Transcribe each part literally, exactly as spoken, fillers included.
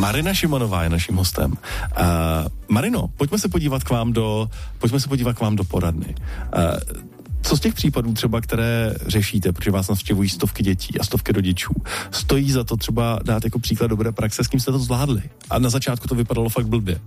Marina Šimonová je naším hostem. Uh, Marino, pojďme se podívat k vám do, pojďme se podívat k vám do poradny. Uh, Co z těch případů třeba, které řešíte, protože vás navštěvují stovky dětí a stovky rodičů, stojí za to třeba dát jako příklad dobré praxe, s kým jste to zvládli? A na začátku to vypadalo fakt blbě.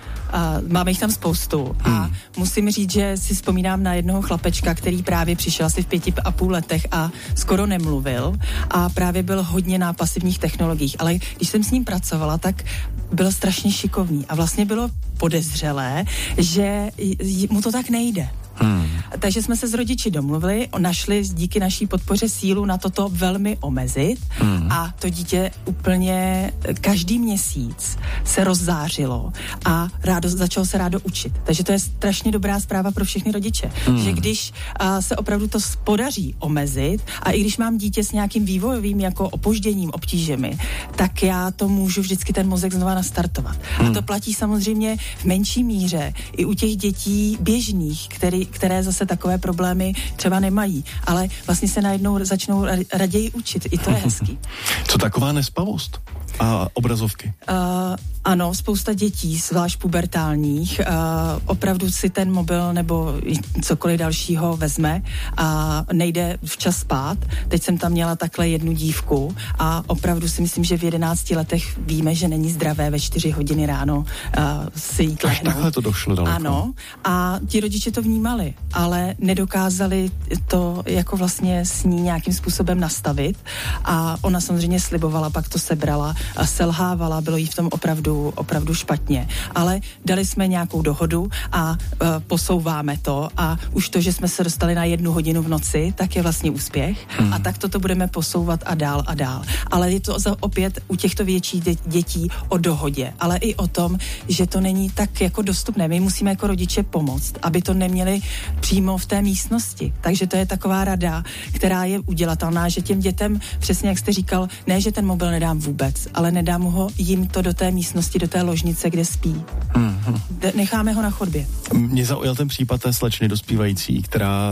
A máme jich tam spoustu a hmm. musím říct, že si vzpomínám na jednoho chlapečka, který právě přišel asi v pěti a půl letech a skoro nemluvil a právě byl hodně na pasivních technologiích, ale když jsem s ním pracovala, tak byl strašně šikovný a vlastně bylo podezřelé, že mu to tak nejde. Hmm. Takže jsme se s rodiči domluvili, našli díky naší podpoře sílu na toto velmi omezit hmm. a to dítě úplně každý měsíc se rozzářilo a rádo, začalo se rádo učit. Takže to je strašně dobrá zpráva pro všechny rodiče, hmm. že když a, se opravdu to podaří omezit a i když mám dítě s nějakým vývojovým jako opožděním, obtížemi, tak já to můžu vždycky ten mozek znova nastartovat. Hmm. A to platí samozřejmě v menší míře i u těch dětí běžných, který které zase takové problémy třeba nemají, ale vlastně se najednou začnou raději učit. I to je hezký. Co taková nespavost a obrazovky? Uh, ano, spousta dětí, zvlášť pubertálních, uh, opravdu si ten mobil nebo cokoliv dalšího vezme a nejde včas spát. Teď jsem tam měla takhle jednu dívku a opravdu si myslím, že v jedenácti letech víme, že není zdravé ve čtyři hodiny ráno uh, si jít lehnout. Až takhle to došlo daleko. Ano, a ti rodiče to vnímali, ale nedokázali to jako vlastně s ní nějakým způsobem nastavit a ona samozřejmě slibovala, pak to sebrala a selhávala, bylo jí v tom opravdu, opravdu špatně. Ale dali jsme nějakou dohodu a uh, posouváme to a už to, že jsme se dostali na jednu hodinu v noci, tak je vlastně úspěch hmm. a tak toto budeme posouvat a dál a dál. Ale je to za, opět u těchto větších dě- dětí o dohodě, ale i o tom, že to není tak jako dostupné. My musíme jako rodiče pomoct, aby to neměli přímo v té místnosti. Takže to je taková rada, která je udělatelná, že těm dětem, přesně jak jste říkal, ne, že ten mobil nedám vůbec, ale nedám ho jim to do té místnosti, do té ložnice, kde spí. Mm-hmm. Necháme ho na chodbě. Mě zaujal ten případ té slečny dospívající, která